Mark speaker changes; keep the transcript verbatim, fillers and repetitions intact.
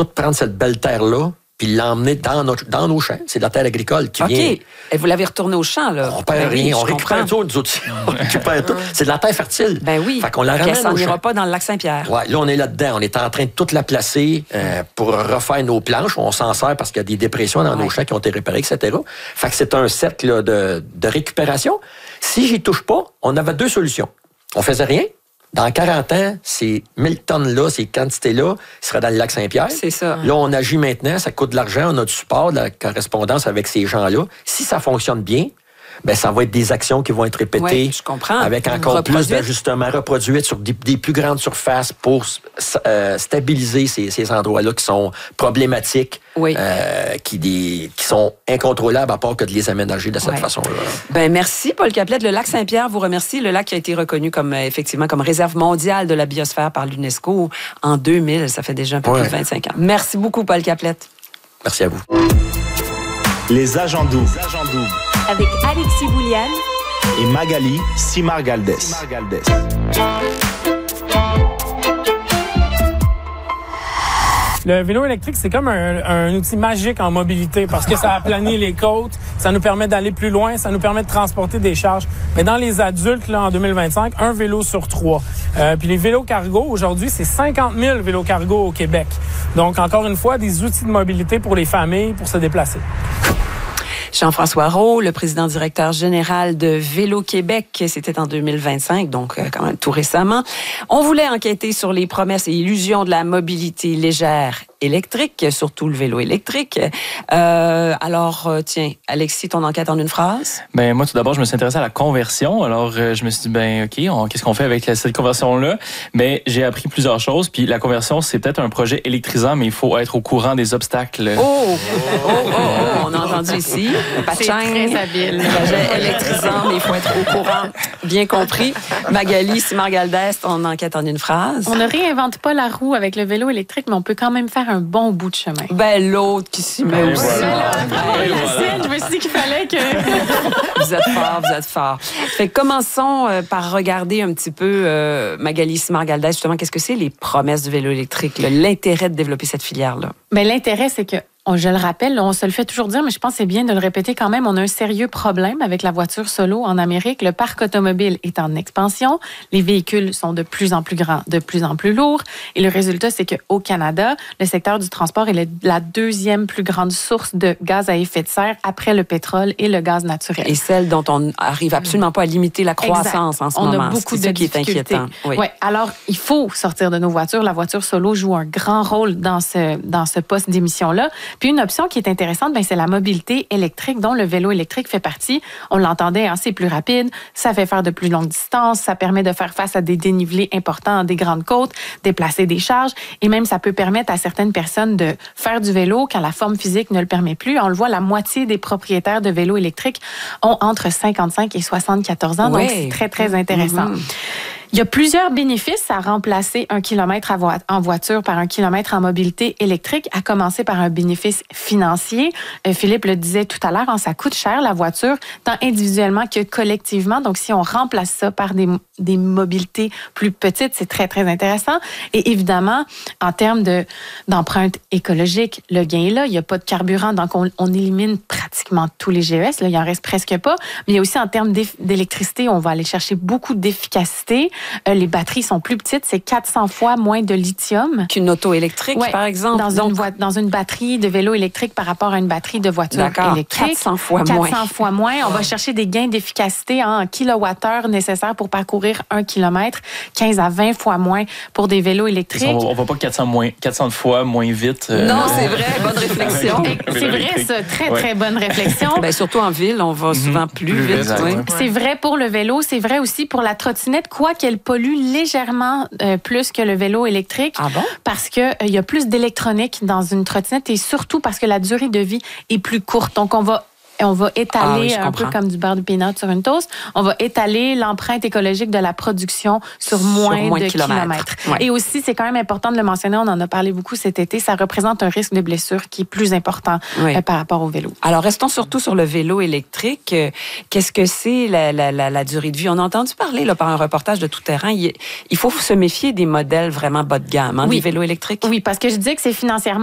Speaker 1: tout prendre cette belle terre-là puis l'emmener dans, notre, dans nos champs. C'est de la terre agricole qui
Speaker 2: OK.
Speaker 1: vient...
Speaker 2: OK. Et vous l'avez retourné au champ, là?
Speaker 1: On perd
Speaker 2: ben
Speaker 1: rien.
Speaker 2: oui,
Speaker 1: on récupère tout, nous autres. On récupère tout. C'est de la terre fertile.
Speaker 2: Ben oui.
Speaker 1: Fait qu'on la ramène
Speaker 2: ça
Speaker 1: au
Speaker 2: n'ira
Speaker 1: champ.
Speaker 2: pas dans le lac Saint-Pierre.
Speaker 1: Ouais, là, on est là-dedans. On est en train de toute la placer euh, pour refaire nos planches. On s'en sert parce qu'il y a des dépressions dans
Speaker 2: ouais.
Speaker 1: nos champs qui ont été réparées, et cetera. Fait que c'est un set là, de, de récupération. Si j'y touche pas, on avait deux solutions. On faisait rien. Dans quarante ans, ces mille tonnes-là, ces quantités-là, seraient dans le lac Saint-Pierre.
Speaker 2: C'est ça.
Speaker 1: Là, on agit maintenant, ça coûte de l'argent, on a du support, de la correspondance avec ces gens-là. Si ça fonctionne bien, ben ça va être des actions qui vont être répétées.
Speaker 2: Ouais, je comprends.
Speaker 1: Avec encore
Speaker 2: Reproduite.
Speaker 1: plus d'ajustements reproduites sur des, des plus grandes surfaces pour euh, stabiliser ces, ces endroits-là qui sont problématiques,
Speaker 2: oui.
Speaker 1: euh, qui, des, qui sont incontrôlables à part que de les aménager de cette
Speaker 2: ouais.
Speaker 1: façon-là.
Speaker 2: Ben merci, Paul Caplette. Le lac Saint-Pierre vous remercie. Le lac qui a été reconnu comme, effectivement, comme réserve mondiale de la biosphère par l'UNESCO en deux mille. Ça fait déjà un peu
Speaker 1: ouais.
Speaker 2: plus de vingt-cinq ans. Merci beaucoup, Paul Caplette.
Speaker 1: Merci à vous.
Speaker 3: Les agents doubles.
Speaker 4: Avec Alexis Bouliane
Speaker 3: et Magali Simard-Galdès.
Speaker 5: Le vélo électrique, c'est comme un, un outil magique en mobilité parce que ça aplanit les côtes, ça nous permet d'aller plus loin, ça nous permet de transporter des charges. Mais dans les adultes, là, en deux mille vingt-cinq, un vélo sur trois. Euh, puis les vélos cargo, aujourd'hui, c'est cinquante mille vélos cargo au Québec. Donc, encore une fois, des outils de mobilité pour les familles pour se déplacer.
Speaker 2: Jean-François Roux, le président directeur général de Vélo Québec, c'était en deux mille vingt-cinq, donc euh, quand même tout récemment. On voulait enquêter sur les promesses et illusions de la mobilité légère électrique, surtout le vélo électrique. Euh, alors, euh, tiens, Alexis, ton enquête en une phrase?
Speaker 6: Ben moi, tout d'abord, je me suis intéressé à la conversion. Alors, euh, je me suis dit, ben ok, on, qu'est-ce qu'on fait avec la, cette conversion-là? Ben, j'ai appris plusieurs choses. Puis la conversion, c'est peut-être un projet électrisant, mais il faut être au courant des obstacles.
Speaker 2: Oh! Oh, oh, oh! On a entendu ici.
Speaker 7: C'est très habile.
Speaker 2: Projet électrisant, mais il faut être au courant. Bien compris. Magali Simard-Galdès, ton enquête en une phrase?
Speaker 7: On ne réinvente pas la roue avec le vélo électrique, mais on peut quand même faire un bon bout de chemin.
Speaker 2: Ben, l'autre qui s'y met aussi.
Speaker 7: Voilà. Je me suis dit qu'il fallait que...
Speaker 2: Vous êtes fort, vous êtes fort. Fait que commençons euh, par regarder un petit peu, euh, Magali Simard-Galdès, justement, qu'est-ce que c'est les promesses du vélo électrique, là, l'intérêt de développer cette filière-là?
Speaker 7: Ben, l'intérêt, c'est que On, je le rappelle, on se le fait toujours dire, mais je pense que c'est bien de le répéter quand même. On a un sérieux problème avec la voiture solo en Amérique. Le parc automobile est en expansion. Les véhicules sont de plus en plus grands, de plus en plus lourds. Et le résultat, c'est qu'au Canada, le secteur du transport est le, la deuxième plus grande source de gaz à effet de serre après le pétrole et le gaz naturel.
Speaker 2: Et celle dont on arrive absolument pas à limiter la croissance
Speaker 7: exact.
Speaker 2: en ce
Speaker 7: on
Speaker 2: moment.
Speaker 7: A beaucoup
Speaker 2: c'est
Speaker 7: de
Speaker 2: ça qui est inquiétant. Oui.
Speaker 7: Ouais. Alors, il faut sortir de nos voitures. La voiture solo joue un grand rôle dans ce, dans ce poste d'émission-là. Puis une option qui est intéressante, ben, c'est la mobilité électrique dont le vélo électrique fait partie. On l'entendait, hein, c'est plus rapide, ça fait faire de plus longues distances, ça permet de faire face à des dénivelés importants des grandes côtes, déplacer des charges et même ça peut permettre à certaines personnes de faire du vélo quand la forme physique ne le permet plus. On le voit, la moitié des propriétaires de vélos électriques ont entre cinquante-cinq et soixante-quatorze ans,
Speaker 2: ouais.
Speaker 7: donc c'est très, très intéressant. Mm-hmm. Il y a plusieurs bénéfices à remplacer un kilomètre en voiture par un kilomètre en mobilité électrique, à commencer par un bénéfice financier. Euh, Philippe le disait tout à l'heure, hein, ça coûte cher la voiture, tant individuellement que collectivement. Donc, si on remplace ça par des, des mobilités plus petites, c'est très, très intéressant. Et évidemment, en termes de, d'empreinte écologique, le gain est là. Il n'y a pas de carburant, donc on, on élimine pratiquement tous les G E S. Là, il en reste presque pas. Mais il y a aussi en termes d'électricité, on va aller chercher beaucoup d'efficacité. Euh, les batteries sont plus petites, c'est quatre cents fois moins de lithium.
Speaker 2: Qu'une auto électrique, ouais, par exemple.
Speaker 7: Dans,
Speaker 2: Donc...
Speaker 7: une vo- dans une batterie de vélo électrique par rapport à une batterie de voiture
Speaker 2: D'accord.
Speaker 7: électrique.
Speaker 2: quatre cents fois moins.
Speaker 7: quatre cents fois moins. On va chercher des gains d'efficacité hein, en kilowattheure nécessaires pour parcourir un kilomètre, quinze à vingt fois moins pour des vélos électriques.
Speaker 6: On ne va pas quatre cents, moins, quatre cents fois moins vite. Euh...
Speaker 2: Non, c'est vrai, bonne réflexion.
Speaker 7: C'est vrai, ça, très, ouais. très bonne réflexion.
Speaker 2: Ben, surtout en ville, on va souvent plus, plus vite.
Speaker 6: Exact,
Speaker 2: oui.
Speaker 6: ouais.
Speaker 7: C'est vrai pour le vélo, c'est vrai aussi pour la trottinette, quoi qu'elle pollue légèrement euh, plus que le vélo électrique.
Speaker 2: Ah bon?
Speaker 7: Parce qu'il euh, y a plus d'électronique dans une trottinette et surtout parce que la durée de vie est plus courte. Donc, on va On va étaler, ah oui, un peu comme du beurre de peanut sur une toast, on va étaler l'empreinte écologique de la production sur moins, sur moins de kilomètres. kilomètres. Ouais. Et aussi, c'est quand même important de le mentionner, on en a parlé beaucoup cet été, ça représente un risque de blessure qui est plus important oui. euh, par rapport au vélo.
Speaker 2: Alors, restons surtout sur le vélo électrique. Qu'est-ce que c'est la, la, la, la durée de vie? On a entendu parler là, par un reportage de Tout Terrain. Il, il faut se méfier des modèles vraiment bas de gamme, hein,
Speaker 7: oui.
Speaker 2: des vélos électriques.
Speaker 7: Oui, parce que je disais que c'est financièrement